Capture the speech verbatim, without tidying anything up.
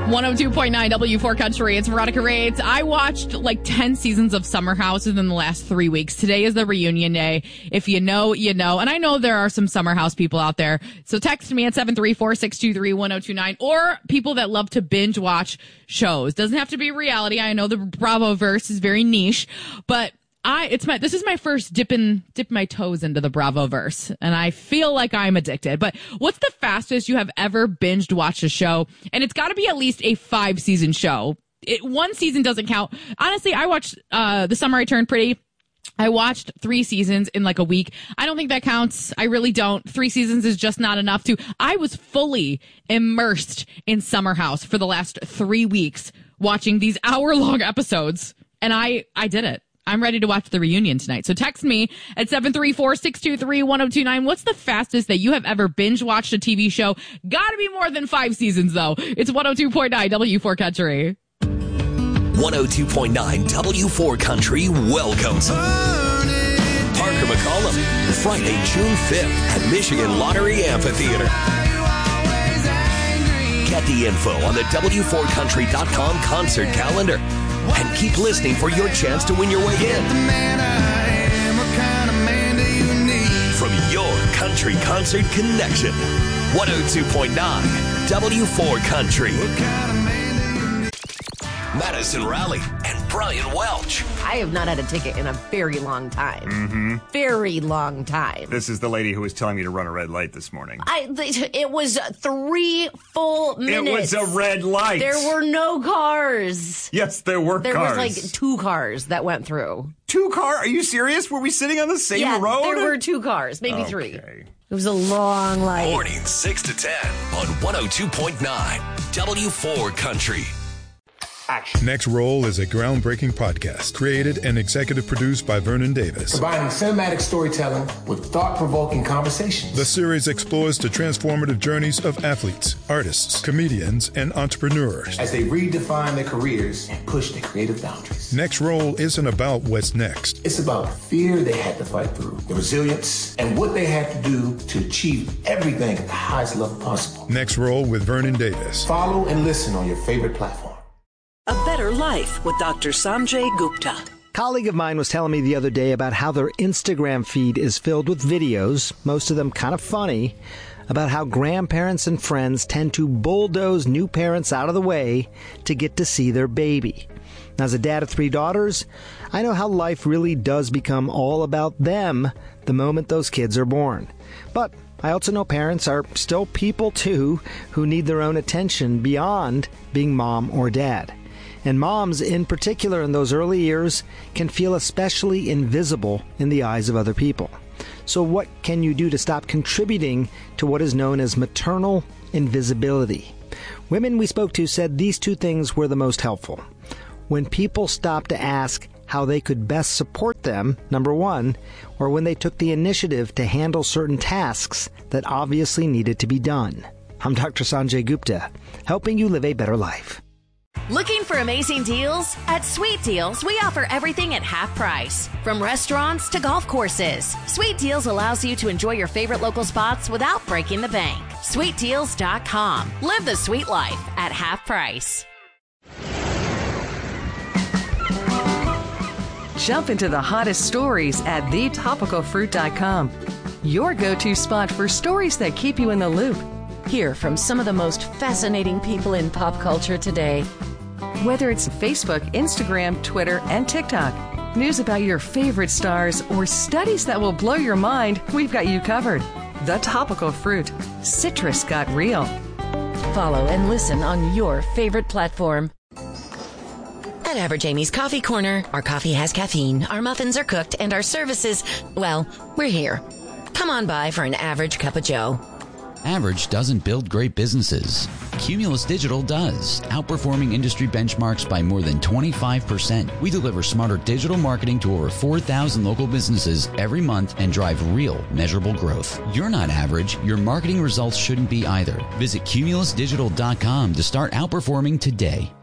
one oh two point nine W four Country. It's Veronica Rates. I watched like ten seasons of Summer House within the last three weeks. Today is the reunion day. If you know, you know. And I know there are some Summer House people out there. So text me at seven three four, six two three, one oh two nine, or people that love to binge watch shows. Doesn't have to be reality. I know the Bravoverse is very niche, but I, it's my, this is my first dip in, dip my toes into the Bravoverse, and I feel like I'm addicted. But what's the fastest you have ever binged watched a show? And it's got to be at least a five season show. It, one season doesn't count. Honestly, I watched, uh, The Summer I Turned Pretty. I watched three seasons in like a week. I don't think that counts. I really don't. Three seasons is just not enough to, I was fully immersed in Summer House for the last three weeks watching these hour long episodes. And I, I did it. I'm ready to watch the reunion tonight. So text me at seven three four, six two three, one oh two nine. What's the fastest that you have ever binge watched a T V show? Gotta be more than five seasons, though. It's one oh two point nine W four Country. one oh two point nine W four Country welcomes Parker McCollum, Friday, June fifth at Michigan Lottery Amphitheater. Get the info on the W four country dot com concert calendar. And keep listening for your chance to win your way in. From your Country Concert Connection. one oh two point nine W four Country. Madison Raleigh and Brian Welch. I have not had a ticket in a very long time. Mm-hmm. Very long time. This is the lady who was telling me to run a red light this morning. I. It was three full minutes. It was a red light. There were no cars. Yes, there were there cars. There was like two cars that went through. Two cars? Are you serious? Were we sitting on the same yeah, road? There were two cars, maybe okay. three. It was a long light. Morning six to ten on one oh two point nine W four Country. Action. Next Roll is a groundbreaking podcast created and executive produced by Vernon Davis. Combining cinematic storytelling with thought-provoking conversations. The series explores the transformative journeys of athletes, artists, comedians, and entrepreneurs as they redefine their careers and push their creative boundaries. Next Roll isn't about what's next. It's about the fear they had to fight through, the resilience, and what they had to do to achieve everything at the highest level possible. Next Roll with Vernon Davis. Follow and listen on your favorite platform. A Better Life with Doctor Sanjay Gupta. A colleague of mine was telling me the other day about how their Instagram feed is filled with videos, most of them kind of funny, about how grandparents and friends tend to bulldoze new parents out of the way to get to see their baby. Now, as a dad of three daughters, I know how life really does become all about them the moment those kids are born. But I also know parents are still people, too, who need their own attention beyond being mom or dad. And moms, in particular in those early years, can feel especially invisible in the eyes of other people. So what can you do to stop contributing to what is known as maternal invisibility? Women we spoke to said these two things were the most helpful. When people stopped to ask how they could best support them, number one, or when they took the initiative to handle certain tasks that obviously needed to be done. I'm Doctor Sanjay Gupta, helping you live a better life. Looking for amazing deals? At Sweet Deals, we offer everything at half price. From restaurants to golf courses, Sweet Deals allows you to enjoy your favorite local spots without breaking the bank. sweet deals dot com. Live the sweet life at half price. Jump into the hottest stories at the topical fruit dot com. Your go-to spot for stories that keep you in the loop. Hear from some of the most fascinating people in pop culture today. Whether it's Facebook, Instagram, Twitter, and TikTok, news about your favorite stars, or studies that will blow your mind, we've got you covered. The Topical Fruit. Citrus got real. Follow and listen on your favorite platform. At Average Amy's Coffee Corner, our coffee has caffeine, our muffins are cooked, and our services, well, we're here. Come on by for an average cup of joe. Average doesn't build great businesses. Cumulus Digital does, outperforming industry benchmarks by more than twenty-five percent. We deliver smarter digital marketing to over four thousand local businesses every month and drive real, measurable growth. You're not average. Your marketing results shouldn't be either. Visit cumulus digital dot com to start outperforming today.